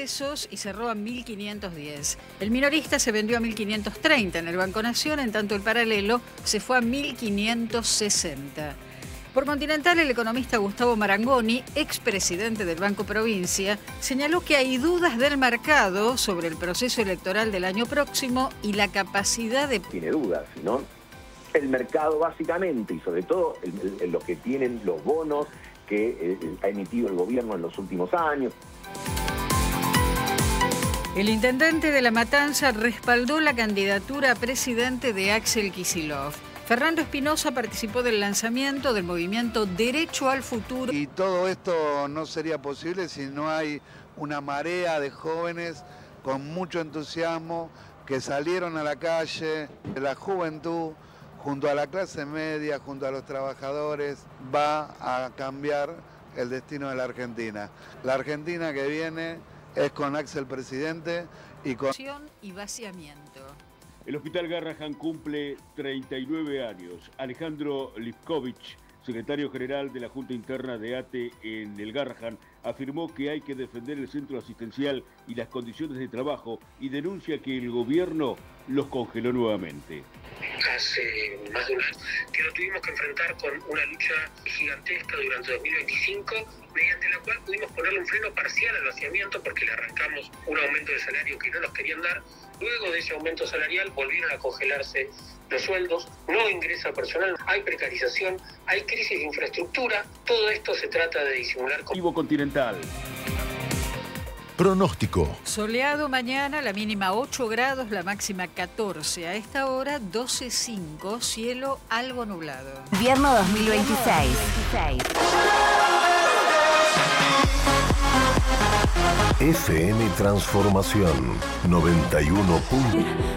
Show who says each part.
Speaker 1: pesos y cerró a 1.510. El minorista se vendió a 1.530 en el Banco Nación, en tanto el paralelo se fue a 1.560. Por Continental, el economista Gustavo Marangoni, expresidente del Banco Provincia, señaló que hay dudas del mercado sobre el proceso electoral del año próximo y la capacidad de...
Speaker 2: Tiene dudas, ¿no? El mercado básicamente, y sobre todo lo que tienen los bonos que ha emitido el gobierno en los últimos años.
Speaker 1: El intendente de La Matanza respaldó la candidatura a presidente de Axel Kicillof. Fernando Espinosa participó del lanzamiento del movimiento Derecho al Futuro.
Speaker 3: Y todo esto no sería posible si no hay una marea de jóvenes con mucho entusiasmo que salieron a la calle. La juventud, junto a la clase media, junto a los trabajadores, va a cambiar el destino de la Argentina. La Argentina que viene es con Axel presidente y con...
Speaker 1: y vaciamiento.
Speaker 4: El Hospital Garrahan cumple 39 años. Alejandro Lipkovich, secretario general de la Junta Interna de ATE en el Garrahan, afirmó que hay que defender el centro asistencial y las condiciones de trabajo y denuncia que el gobierno los congeló nuevamente.
Speaker 5: Hace más de un año que lo tuvimos que enfrentar con una lucha gigantesca durante 2025, mediante la cual pudimos ponerle un freno parcial al vaciamiento porque le arrancamos un aumento de salario que no nos querían dar. Luego de ese aumento salarial volvieron a congelarse los sueldos, no ingresa personal, hay precarización, hay crisis de infraestructura. Todo esto se trata de disimular con...
Speaker 4: Continental.
Speaker 6: Pronóstico.
Speaker 1: Soleado mañana, la mínima 8 grados, la máxima 14. A esta hora 12.05, cielo algo nublado.
Speaker 7: Invierno 2026.
Speaker 6: FM Transformación 91.